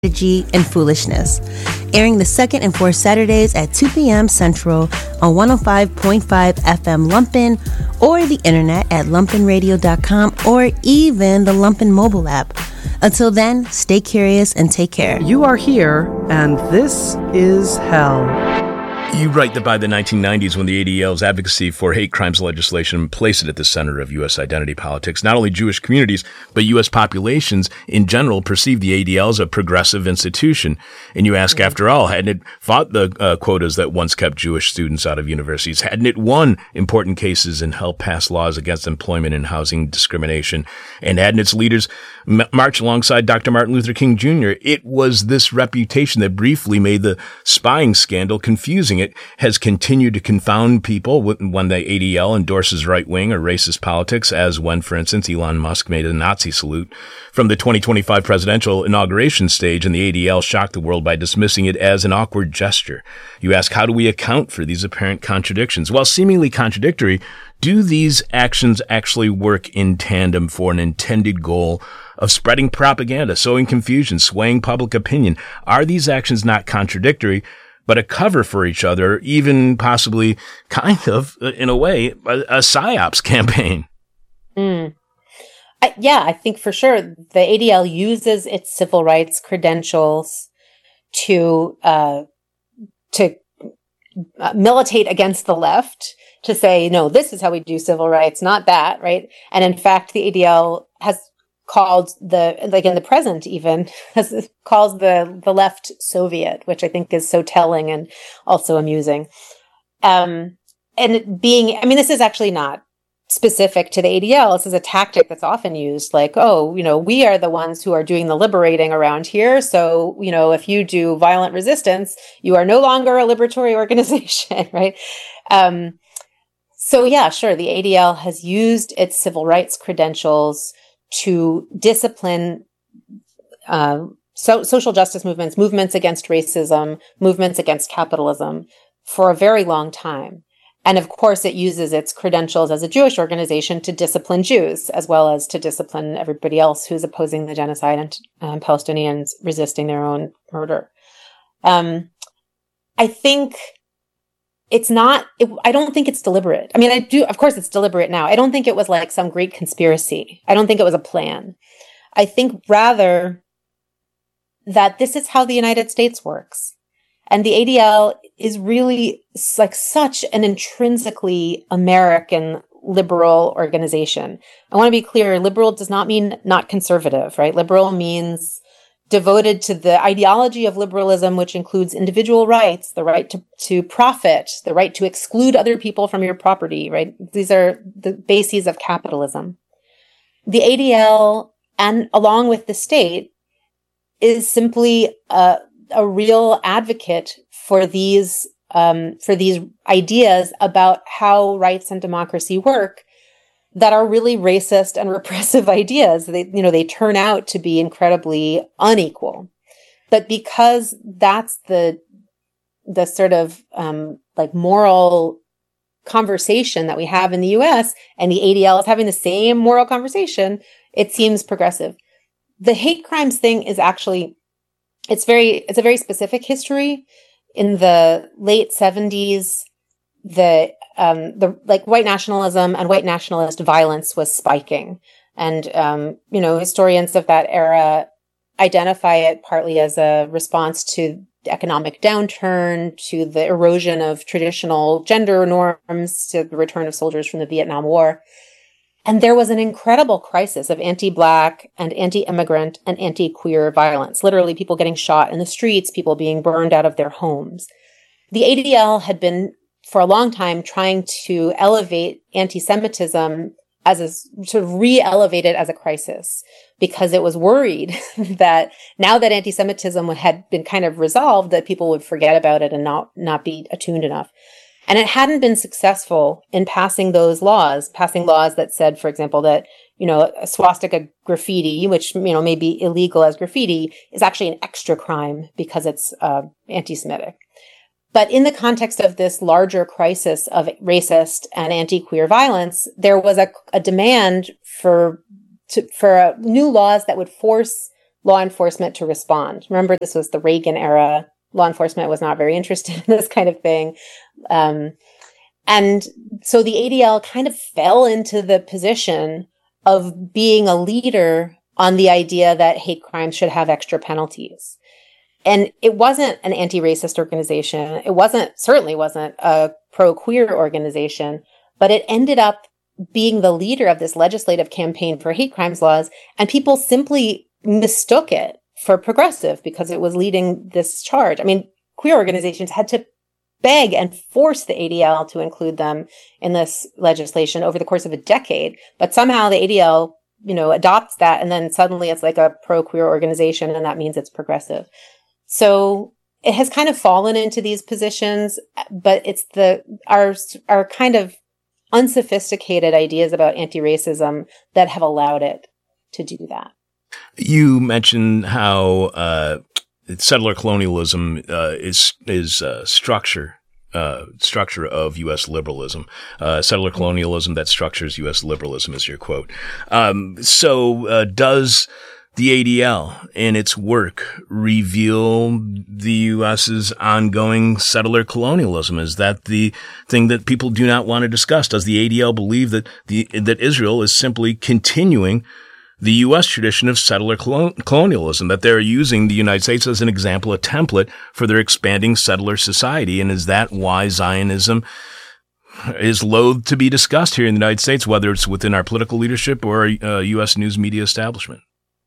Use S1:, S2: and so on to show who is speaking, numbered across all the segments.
S1: Strategy and Foolishness, airing the second and fourth Saturdays at 2 p.m. Central on 105.5 FM Lumpen or the internet at lumpenradio.com or even the Lumpen mobile app. Until then, stay curious and take care.
S2: You are here, and this is hell.
S3: You write that by the 1990s, when the ADL's advocacy for hate crimes legislation placed it at the center of U.S. identity politics, not only Jewish communities, but U.S. populations in general perceived the ADL as a progressive institution. And you ask, after all, hadn't it fought the quotas that once kept Jewish students out of universities? Hadn't it won important cases and helped pass laws against employment and housing discrimination? And hadn't its leaders march alongside Dr. Martin Luther King Jr.? It was this reputation that briefly made the spying scandal confusing. It has continued to confound people when the ADL endorses right-wing or racist politics, as when, for instance, Elon Musk made a Nazi salute from the 2025 presidential inauguration stage, and the ADL shocked the world by dismissing it as an awkward gesture. You ask, how do we account for these apparent contradictions? While seemingly contradictory, do these actions actually work in tandem for an intended goal of spreading propaganda, sowing confusion, swaying public opinion? Are these actions not contradictory, but a cover for each other, even possibly kind of, in a way, a psyops campaign?
S4: I think for sure the ADL uses its civil rights credentials to militate against the left, to say, no, this is how we do civil rights, not that, right? And in fact, the ADL has called in the present even, calls the left Soviet, which I think is so telling and also amusing. This is actually not specific to the ADL. This is a tactic that's often used, like, we are the ones who are doing the liberating around here. So, if you do violent resistance, you are no longer a liberatory organization, right? So yeah, sure. The ADL has used its civil rights credentials to discipline social justice movements against racism, movements against capitalism for a very long time. And of course, it uses its credentials as a Jewish organization to discipline Jews, as well as to discipline everybody else who's opposing the genocide and Palestinians resisting their own murder. I think I don't think it's deliberate. I mean, of course it's deliberate now. I don't think it was like some great conspiracy. I don't think it was a plan. I think rather that this is how the United States works. And the ADL is really like such an intrinsically American liberal organization. I want to be clear, liberal does not mean not conservative, right? Liberal means devoted to the ideology of liberalism, which includes individual rights, the right to profit, the right to exclude other people from your property, right? These are the bases of capitalism. The ADL, and along with the state, is simply a real advocate for these ideas about how rights and democracy work that are really racist and repressive ideas. They turn out to be incredibly unequal. But because that's the sort of moral conversation that we have in the US, and the ADL is having the same moral conversation, it seems progressive. The hate crimes thing is actually, it's a very specific history. In the late 70s, the white nationalism and white nationalist violence was spiking. And, historians of that era identify it partly as a response to the economic downturn, to the erosion of traditional gender norms, to the return of soldiers from the Vietnam War. And there was an incredible crisis of anti-Black and anti-immigrant and anti-queer violence, literally people getting shot in the streets, people being burned out of their homes. The ADL had been, for a long time, trying to elevate anti-Semitism as a sort of re-elevate it as a crisis, because it was worried that now that anti-Semitism had been kind of resolved, that people would forget about it and not be attuned enough. And it hadn't been successful in passing laws that said, for example, that, a swastika graffiti, which, may be illegal as graffiti, is actually an extra crime because it's anti-Semitic. But in the context of this larger crisis of racist and anti-queer violence, there was a demand for new laws that would force law enforcement to respond. Remember, this was the Reagan era. Law enforcement was not very interested in this kind of thing. And so the ADL kind of fell into the position of being a leader on the idea that hate crimes should have extra penalties. And it wasn't an anti-racist organization. It certainly wasn't a pro-queer organization, but it ended up being the leader of this legislative campaign for hate crimes laws. And people simply mistook it for progressive because it was leading this charge. I mean, queer organizations had to beg and force the ADL to include them in this legislation over the course of a decade. But somehow the ADL, adopts that. And then suddenly it's like a pro-queer organization, and that means it's progressive. So it has kind of fallen into these positions, but it's our kind of unsophisticated ideas about anti-racism that have allowed it to do that.
S3: You mentioned how settler colonialism is structure of U.S. liberalism. Settler colonialism that structures U.S. liberalism is your quote. So does the ADL in its work reveal the U.S.'s ongoing settler colonialism? Is that the thing that people do not want to discuss? Does the ADL believe that Israel is simply continuing the U.S. tradition of settler colonialism, that they're using the United States as an example, a template for their expanding settler society? And is that why Zionism is loath to be discussed here in the United States, whether it's within our political leadership or U.S. news media establishment?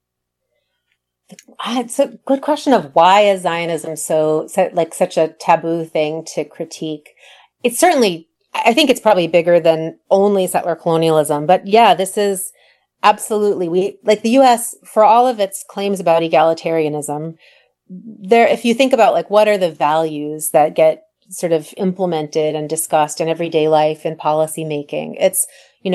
S4: It's a good question of why is Zionism such a taboo thing to critique? It's certainly, I think it's probably bigger than only settler colonialism, but yeah, this is absolutely, the U.S., for all of its claims about egalitarianism, if you think about what are the values that get sort of implemented and discussed in everyday life and policy making, it's,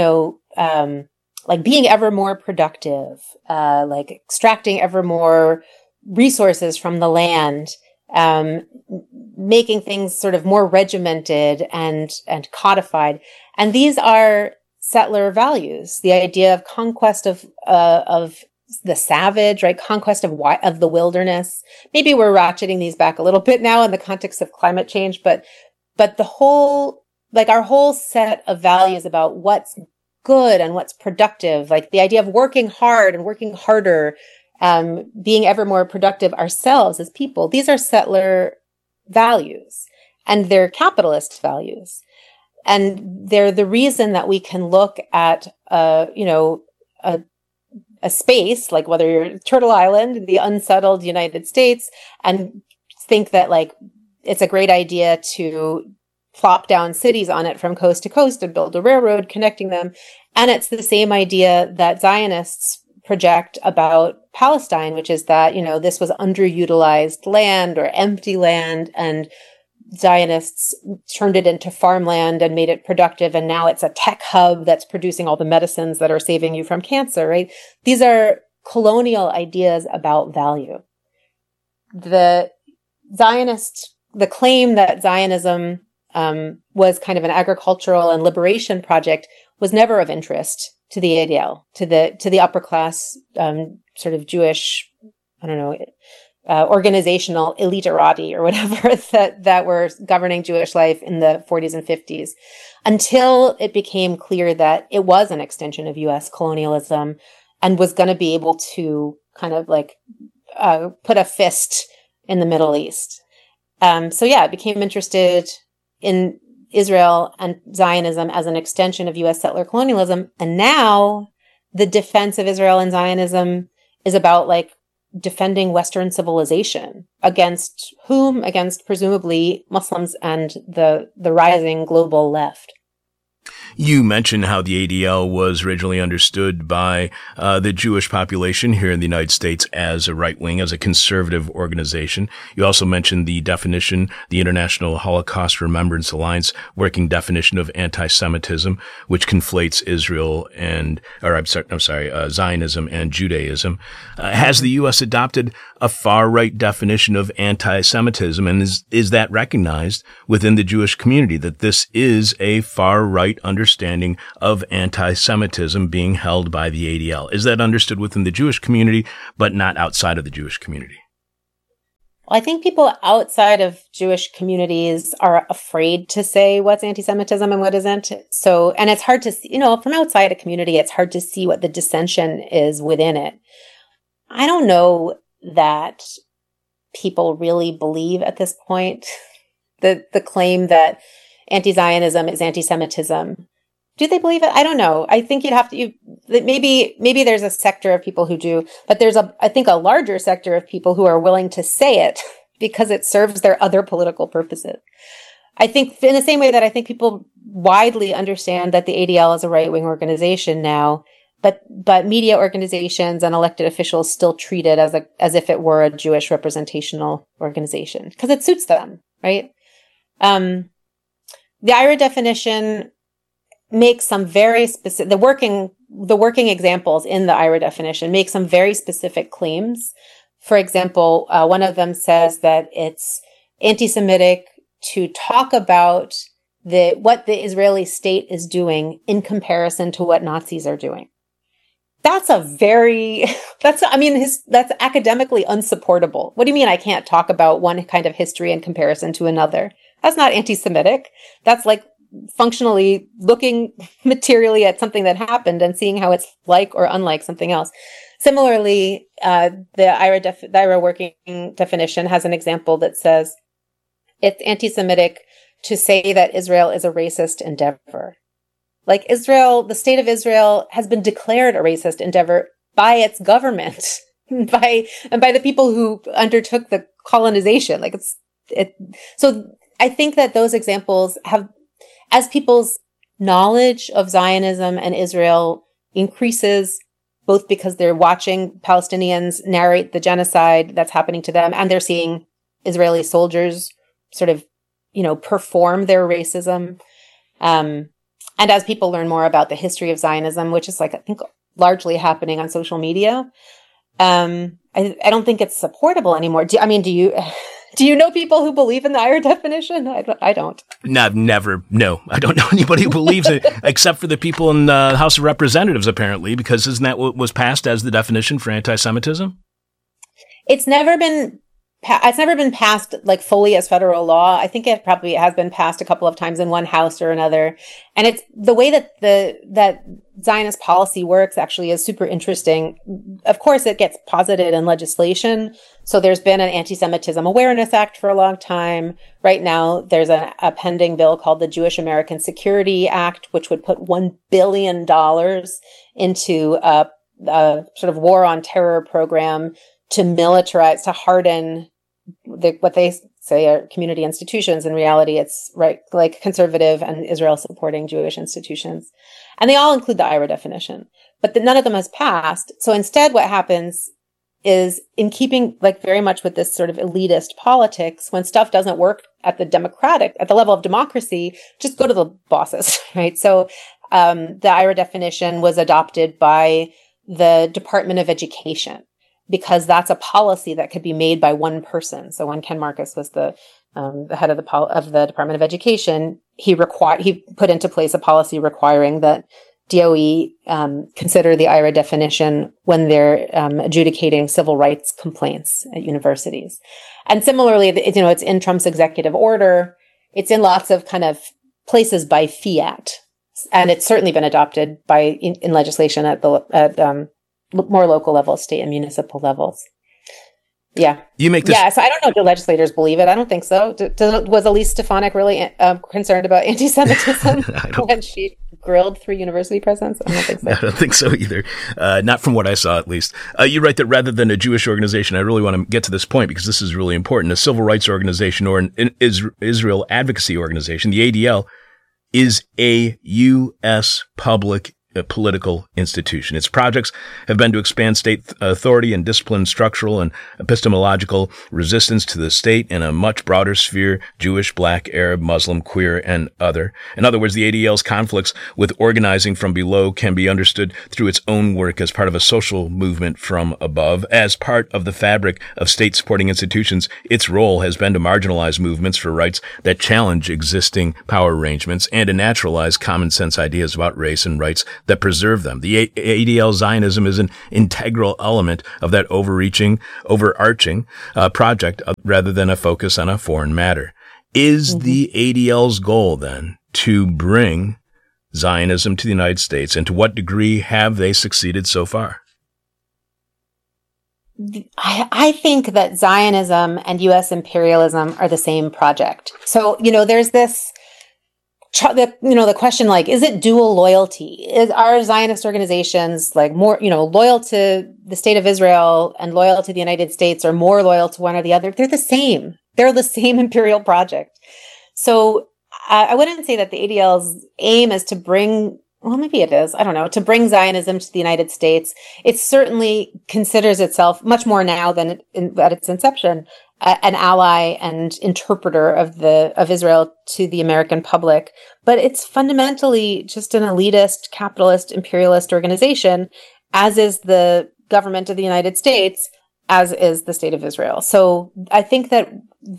S4: being ever more productive, extracting ever more resources from the land, making things sort of more regimented and codified. And these are settler values, the idea of conquest of the savage, right? Conquest of the wilderness. Maybe we're ratcheting these back a little bit now in the context of climate change, but the whole, our whole set of values about what's good and what's productive, the idea of working hard and working harder, being ever more productive ourselves as people. These are settler values, and they're capitalist values. And they're the reason that we can look at, a space, whether you're Turtle Island, the unsettled United States, and think that it's a great idea to plop down cities on it from coast to coast and build a railroad connecting them. And it's the same idea that Zionists project about Palestine, which is that, this was underutilized land or empty land, and Zionists turned it into farmland and made it productive. And now it's a tech hub that's producing all the medicines that are saving you from cancer, right? These are colonial ideas about value. The claim that Zionism was kind of an agricultural and liberation project was never of interest to the ADL, to the upper class, sort of Jewish, organizational eliterati or whatever that were governing Jewish life in the 40s and 50s, until it became clear that it was an extension of U.S. colonialism and was going to be able to kind of put a fist in the Middle East. It became interested in Israel and Zionism as an extension of U.S. settler colonialism. And now the defense of Israel and Zionism is about defending Western civilization against whom? Against presumably Muslims and the rising global left.
S3: You mentioned how the ADL was originally understood by the Jewish population here in the United States as a right-wing, as a conservative organization. You also mentioned the definition, the International Holocaust Remembrance Alliance working definition of anti-Semitism, which conflates Zionism and Judaism. Has the U.S. adopted a far-right definition of anti-Semitism, and is that recognized within the Jewish community, that this is a far-right understanding understanding of anti-Semitism being held by the ADL. Is that understood within the Jewish community, but not outside of the Jewish community?
S4: Well, I think people outside of Jewish communities are afraid to say what's anti-Semitism and what isn't. So, and it's hard to see, from outside a community, it's hard to see what the dissension is within it. I don't know that people really believe at this point the claim that anti-Zionism is anti-Semitism. Do they believe it? I don't know. I think maybe there's a sector of people who do, but there's I think a larger sector of people who are willing to say it because it serves their other political purposes. I think in the same way that I think people widely understand that the ADL is a right-wing organization now, but media organizations and elected officials still treat it as if it were a Jewish representational organization because it suits them, right? The IHRA definition make some very specific, the working examples in the IHRA definition make some very specific claims. For example, one of them says that it's anti-Semitic to talk about what the Israeli state is doing in comparison to what Nazis are doing. That's academically unsupportable. What do you mean I can't talk about one kind of history in comparison to another? That's not anti-Semitic. That's like functionally looking materially at something that happened and seeing how it's like or unlike something else. Similarly, the IHRA working definition has an example that says it's anti-Semitic to say that Israel is a racist endeavor. Like Israel, the state of Israel has been declared a racist endeavor by its government, by the people who undertook the colonization. So I think that those examples have, as people's knowledge of Zionism and Israel increases, both because they're watching Palestinians narrate the genocide that's happening to them, and they're seeing Israeli soldiers sort of, perform their racism. And as people learn more about the history of Zionism, which is I think largely happening on social media, I don't think it's supportable anymore. Do you know people who believe in the IHRA definition? I don't.
S3: Never. No, I don't know anybody who believes it, except for the people in the House of Representatives, apparently, because isn't that what was passed as the definition for anti-Semitism? It's never been passed fully as federal law. I think it probably has been passed a couple of times in one house or another. And it's the way that that Zionist policy works actually is super interesting. Of course, it gets posited in legislation. So there's been an Anti-Semitism Awareness Act for a long time. Right now, there's a pending bill called the Jewish American Security Act, which would put $1 billion into a sort of war on terror program to militarize, to harden what they say are community institutions. In reality, it's conservative and Israel supporting Jewish institutions. And they all include the IHRA definition, but none of them has passed. So instead, what happens is, in keeping very much with this sort of elitist politics, when stuff doesn't work at the level of democracy, just go to the bosses, right? So the IHRA definition was adopted by the Department of Education, because that's a policy that could be made by one person. So when Ken Marcus was the head of the Department of Education, he put into place a policy requiring that DOE consider the IHRA definition when they're adjudicating civil rights complaints at universities. And similarly, it's in Trump's executive order. It's in lots of kind of places by fiat, and it's certainly been adopted in legislation at more local levels, state and municipal levels. Yeah. You make this.
S4: Yeah. So I don't know if the legislators believe it. I don't think so. Was Elise Stefanik really concerned about anti-Semitism when she grilled 3 university presidents? I don't think so.
S3: I don't think so either. Not from what I saw, at least. You write that rather than a Jewish organization, I really want to get to this point because this is really important. A civil rights organization or an Israel advocacy organization, the ADL, is a U.S. public political institution. Its projects have been to expand state authority and discipline structural and epistemological resistance to the state in a much broader sphere: Jewish, Black, Arab, Muslim, queer, and other. In other words, the ADL's conflicts with organizing from below can be understood through its own work as part of a social movement from above. As part of the fabric of state-supporting institutions, its role has been to marginalize movements for rights that challenge existing power arrangements and to naturalize common-sense ideas about race and rights that preserve them. The ADL Zionism is an integral element of that overarching project rather than a focus on a foreign matter. Is the ADL's goal then to bring Zionism to the United States, and to what degree have they succeeded so far?
S4: I think that Zionism and U.S. imperialism are the same project. So, there's this the question, like, is it dual loyalty? Are Zionist organizations like more, loyal to the state of Israel and loyal to the United States, or more loyal to one or the other? They're the same. They're the same imperial project. So I wouldn't say that the ADL's aim is to bring, well, maybe it is, I don't know, to bring Zionism to the United States. It certainly considers itself much more now than at its inception, an ally and interpreter of Israel to the American public. But it's fundamentally just an elitist, capitalist, imperialist organization, as is the government of the United States, as is the state of Israel. So I think that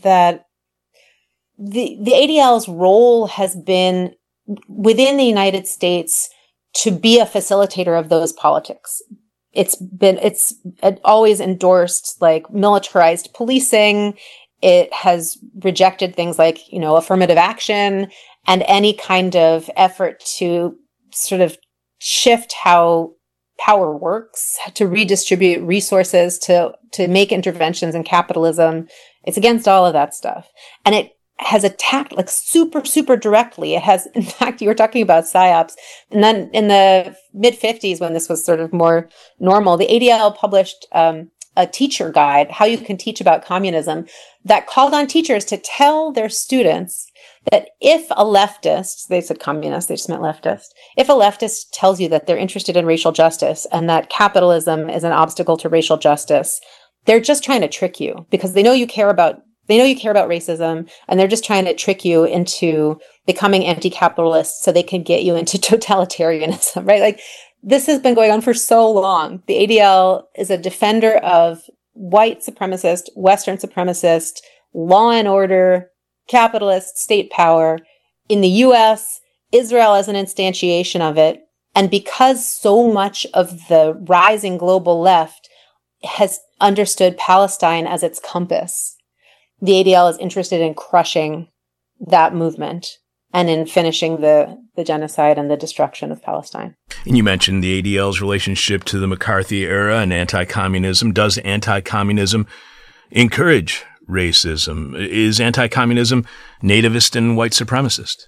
S4: the ADL's role has been within the United States to be a facilitator of those politics. It's always endorsed like militarized policing. It has rejected things like, affirmative action and any kind of effort to sort of shift how power works, to redistribute resources, to make interventions in capitalism. It's against all of that stuff. And it has attacked like super, super directly. It has, in fact, you were talking about PSYOPs. And then in the mid-50s, when this was sort of more normal, the ADL published a teacher guide, How You Can Teach About Communism, that called on teachers to tell their students that if a leftist, they said communist, they just meant leftist, if a leftist tells you that they're interested in racial justice and that capitalism is an obstacle to racial justice, they're just trying to trick you, because they know you care about racism, and they're just trying to trick you into becoming anti-capitalist so they can get you into totalitarianism, right? Like, this has been going on for so long. The ADL is a defender of white supremacist, Western supremacist, law and order, capitalist state power in the US, Israel as an instantiation of it. And because so much of the rising global left has understood Palestine as its compass, the ADL is interested in crushing that movement and in finishing the genocide and the destruction of Palestine.
S3: And you mentioned the ADL's relationship to the McCarthy era and anti-communism. Does anti-communism encourage racism? Is anti-communism nativist and white supremacist?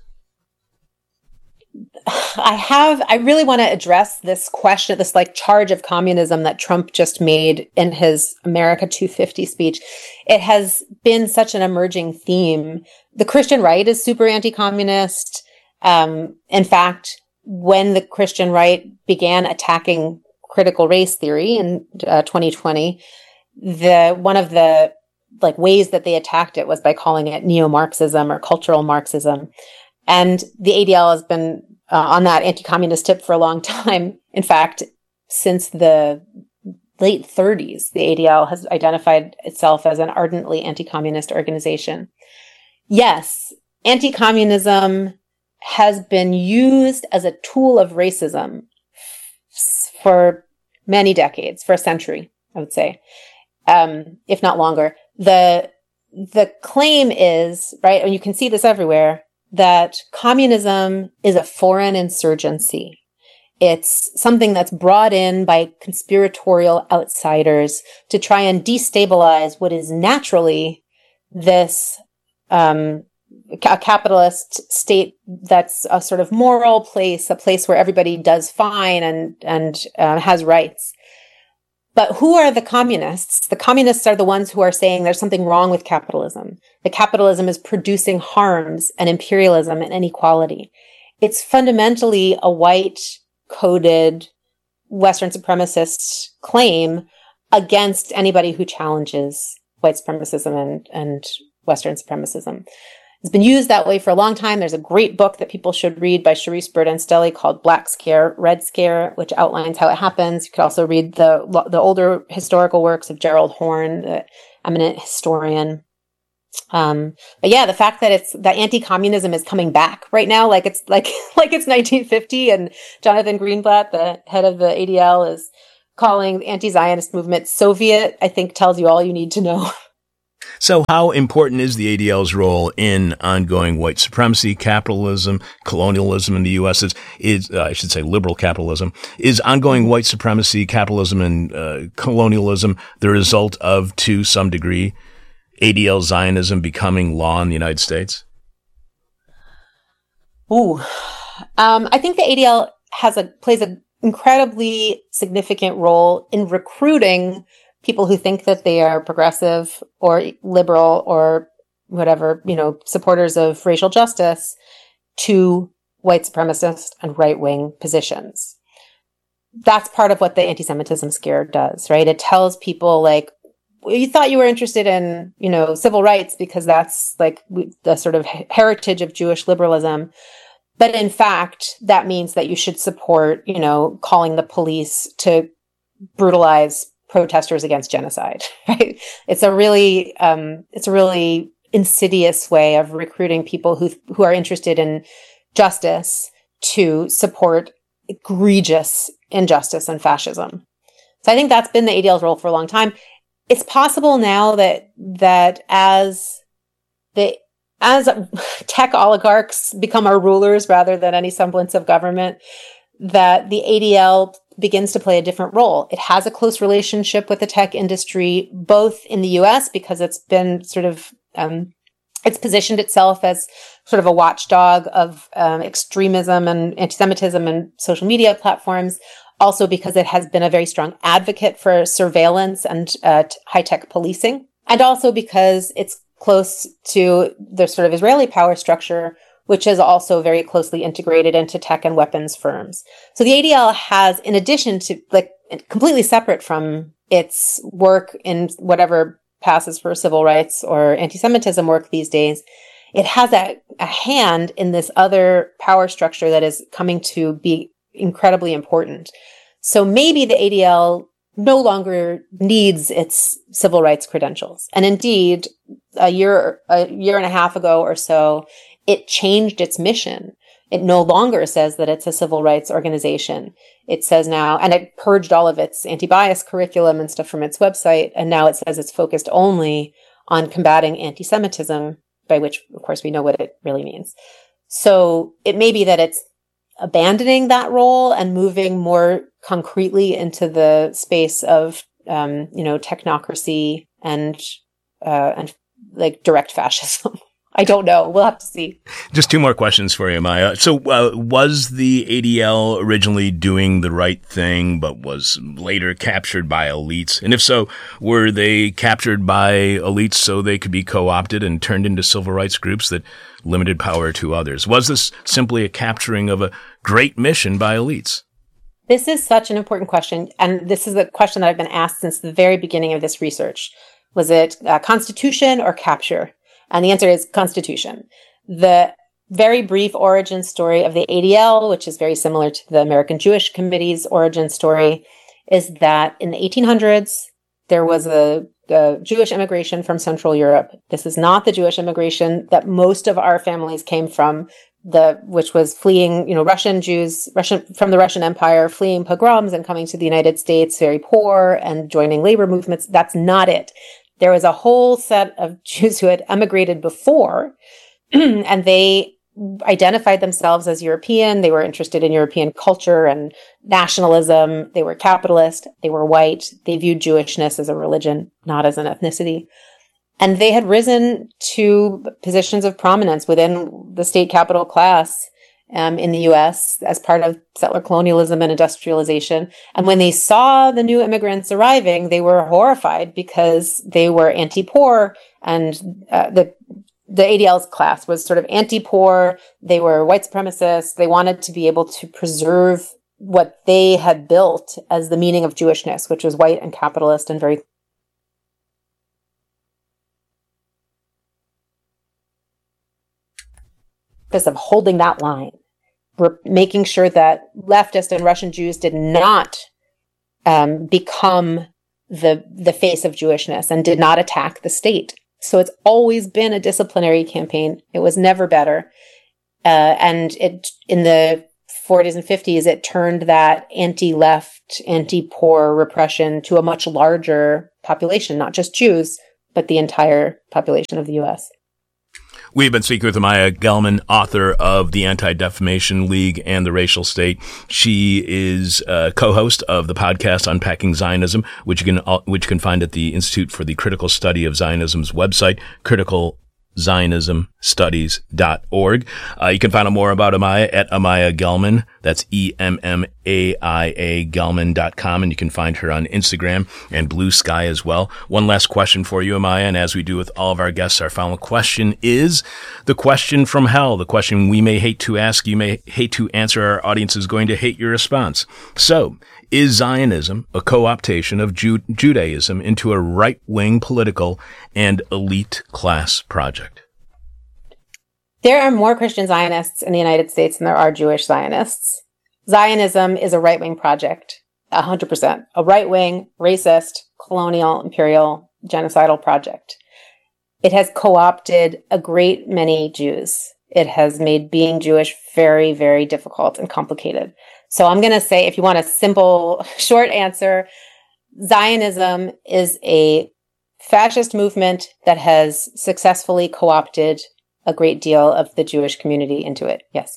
S4: I really want to address this question, this like charge of communism that Trump just made in his America 250 speech. It has been such an emerging theme. The Christian right is super anti-communist. In fact, when the Christian right began attacking critical race theory in 2020, one of the like ways that they attacked it was by calling it neo-Marxism or cultural Marxism. And the ADL has been on that anti-communist tip for a long time. In fact, since the late 30s, the ADL has identified itself as an ardently anti-communist organization. Yes, anti-communism has been used as a tool of racism for many decades, for a century, I would say, if not longer. The claim is, right, and you can see this everywhere, that communism is a foreign insurgency. It's something that's brought in by conspiratorial outsiders to try and destabilize what is naturally this a capitalist state that's a sort of moral place, a place where everybody does fine and has rights. But who are the communists? The communists are the ones who are saying there's something wrong with capitalism. That capitalism is producing harms and imperialism and inequality. It's fundamentally a white coded Western supremacist claim against anybody who challenges white supremacism and Western supremacism. It's been used that way for a long time. There's a great book that people should read by Charisse Burden-Stelly called Black Scare, Red Scare, which outlines how it happens. You could also read the older historical works of Gerald Horne, the eminent historian. But yeah, the fact that that anti-communism is coming back right now, like it's 1950, and Jonathan Greenblatt, the head of the ADL, is calling the anti-Zionist movement Soviet, I think tells you all you need to know.
S3: So how important is the ADL's role in ongoing white supremacy, capitalism, colonialism in the U.S.? I should say liberal capitalism. Is ongoing white supremacy, capitalism, and colonialism the result of, to some degree, ADL Zionism becoming law in the United States?
S4: I think the ADL plays an incredibly significant role in recruiting people who think that they are progressive or liberal or whatever, supporters of racial justice to white supremacist and right-wing positions. That's part of what the anti-Semitism scare does, right? It tells people, like, you thought you were interested in, civil rights because that's like the sort of heritage of Jewish liberalism. But in fact, that means that you should support, calling the police to brutalize protesters against genocide, right? It's a really insidious way of recruiting people who are interested in justice to support egregious injustice and fascism. So I think that's been the ADL's role for a long time. It's possible now that as tech oligarchs become our rulers rather than any semblance of government, that the ADL begins to play a different role. It has a close relationship with the tech industry, both in the US, because it's been sort of, it's positioned itself as sort of a watchdog of extremism and anti-Semitism and social media platforms. Also because it has been a very strong advocate for surveillance and high-tech policing. And also because it's close to the sort of Israeli power structure, which is also very closely integrated into tech and weapons firms. So the ADL has, in addition to, like, completely separate from its work in whatever passes for civil rights or anti-Semitism work these days, it has a hand in this other power structure that is coming to be incredibly important. So maybe the ADL no longer needs its civil rights credentials. And indeed, a year and a half ago or so, it changed its mission. It no longer says that it's a civil rights organization. It says now, and it purged all of its anti-bias curriculum and stuff from its website, and now it says it's focused only on combating anti-Semitism, by which, of course, we know what it really means. So it may be that it's abandoning that role and moving more concretely into the space of, technocracy and like direct fascism. I don't know. We'll have to see.
S3: Just two more questions for you, Maya. So was the ADL originally doing the right thing, but was later captured by elites? And if so, were they captured by elites so they could be co-opted and turned into civil rights groups that limited power to others? Was this simply a capturing of a great mission by elites?
S4: This is such an important question. And this is a question that I've been asked since the very beginning of this research. Was it constitution or capture? And the answer is constitution. The very brief origin story of the ADL, which is very similar to the American Jewish Committee's origin story, is that in the 1800s, there was a Jewish immigration from Central Europe. This is not the Jewish immigration that most of our families came from, which was fleeing, Russian Jews from the Russian Empire, fleeing pogroms and coming to the United States very poor and joining labor movements. That's not it. There was a whole set of Jews who had emigrated before, and they identified themselves as European. They were interested in European culture and nationalism. They were capitalist. They were white. They viewed Jewishness as a religion, not as an ethnicity. And they had risen to positions of prominence within the state capital class in the U.S. as part of settler colonialism and industrialization. And when they saw the new immigrants arriving, they were horrified because they were anti-poor, and the ADL's class was sort of anti-poor. They were white supremacists. They wanted to be able to preserve what they had built as the meaning of Jewishness, which was white and capitalist and very of holding that line. We're making sure that leftist and Russian Jews did not become the face of Jewishness and did not attack the state. So it's always been a disciplinary campaign. It was never better. And it in the 40s and 50s, it turned that anti-left, anti-poor repression to a much larger population, not just Jews, but the entire population of the U.S.
S3: We've been speaking with Amaya Gelman, author of The Anti-Defamation League and The Racial State. She is a co-host of the podcast Unpacking Zionism, which you can find at the Institute for the Critical Study of Zionism's website, criticalzionismstudies.org. You can find out more about Amaya at Amaya Gelman. That's EMMAIA Gelman.com. And you can find her on Instagram and Blue Sky as well. One last question for you, Amaya. And as we do with all of our guests, our final question is the question from hell, the question we may hate to ask, you may hate to answer. Our audience is going to hate your response. So, is Zionism a co-optation of Judaism into a right-wing political and elite class project?
S4: There are more Christian Zionists in the United States than there are Jewish Zionists. Zionism is a right-wing project, 100%. A right-wing, racist, colonial, imperial, genocidal project. It has co-opted a great many Jews. It has made being Jewish very, very difficult and complicated. So I'm going to say, if you want a simple, short answer, Zionism is a fascist movement that has successfully co-opted a great deal of the Jewish community into it. Yes.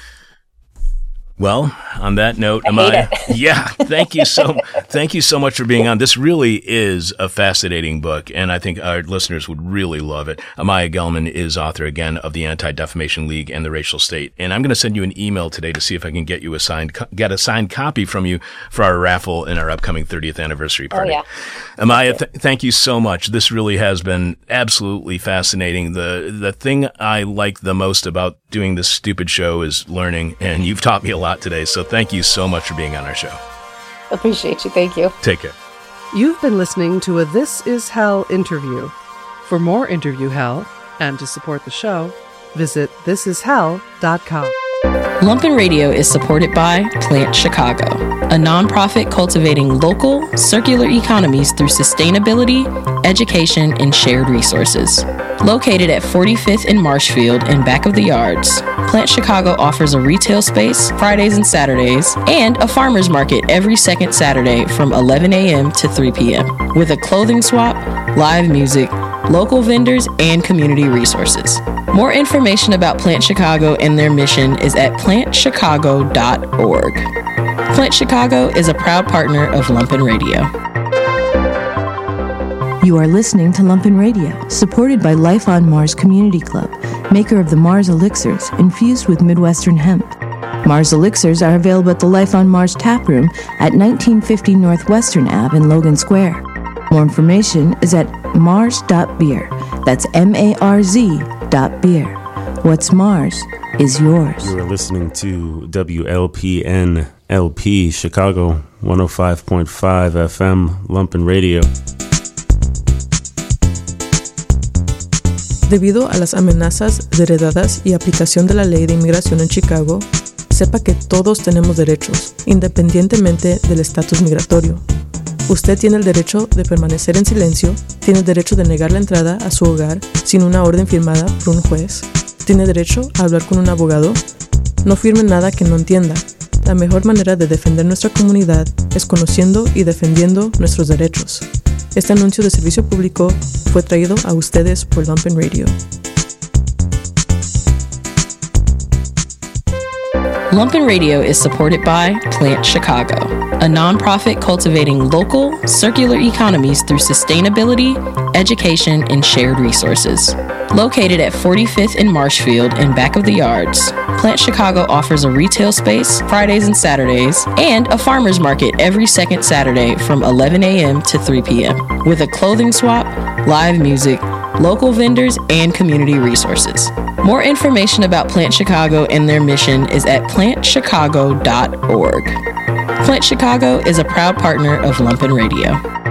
S3: Well, on that note, Amaya, thank you so much for being on. This really is a fascinating book, and I think our listeners would really love it. Amaya Gelman is author, again, of The Anti-Defamation League and The Racial State. And I'm going to send you an email today to see if I can get you a signed copy from you for our raffle in our upcoming 30th anniversary party. Oh, yeah. Amaya, thank you so much. This really has been absolutely fascinating. The thing I like the most about doing this stupid show is learning, and you've taught me a lot today, so thank you so much for being on our show.
S4: Appreciate you. Thank you.
S3: Take care.
S2: You've been listening to a This Is Hell interview. For more interview hell, and to support the show, visit thisishell.com.
S5: Lumpen Radio is supported by Plant Chicago, a nonprofit cultivating local, circular economies through sustainability, education, and shared resources. Located at 45th and Marshfield and back of the yards, Plant Chicago offers a retail space Fridays and Saturdays and a farmer's market every second Saturday from 11 a.m. to 3 p.m. with a clothing swap, live music, local vendors, and community resources. More information about Plant Chicago and their mission is at plantchicago.org. Plant Chicago is a proud partner of Lumpen Radio.
S6: You are listening to Lumpen Radio, supported by Life on Mars Community Club, maker of the Mars Elixirs, infused with Midwestern hemp. Mars Elixirs are available at the Life on Mars tap room at 1950 Northwestern Ave in Logan Square. More information is at mars.beer. That's MARZ.beer. What's Mars is yours.
S7: You are listening to WLPN LP Chicago 105.5 FM Lumpen Radio.
S8: Debido a las amenazas heredadas y aplicación de la ley de inmigración en Chicago, sepa que todos tenemos derechos, independientemente del estatus migratorio. Usted tiene el derecho de permanecer en silencio, tiene el derecho de negar la entrada a su hogar sin una orden firmada por un juez, tiene derecho a hablar con un abogado. No firme nada que no entienda. La mejor manera de defender nuestra comunidad es conociendo y defendiendo nuestros derechos. Este anuncio de servicio público fue traído a ustedes por Lumpen Radio.
S5: Lumpen Radio is supported by Plant Chicago, a nonprofit cultivating local, circular economies through sustainability, education, and shared resources. Located at 45th and Marshfield and back of the yards, Plant Chicago offers a retail space Fridays and Saturdays and a farmer's market every second Saturday from 11 a.m. to 3 p.m. with a clothing swap, live music, local vendors, and community resources. More information about Plant Chicago and their mission is at plantchicago.org. Plant Chicago is a proud partner of Lumpen Radio.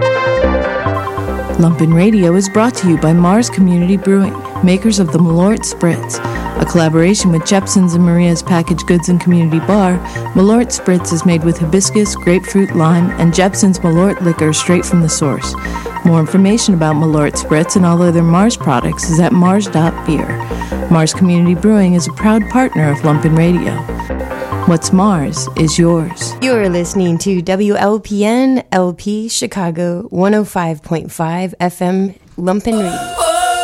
S6: Lumpen Radio is brought to you by Mars Community Brewing, makers of the Malort Spritz. A collaboration with Jepson's and Maria's Packaged Goods and Community Bar, Malort Spritz is made with hibiscus, grapefruit, lime, and Jepson's Malort liquor straight from the source. More information about Malort Spritz and all other Mars products is at mars.beer. Mars Community Brewing is a proud partner of Lumpen Radio. What's Mars is yours.
S1: You're listening to WLPN LP Chicago 105.5 FM Lumpen Radio.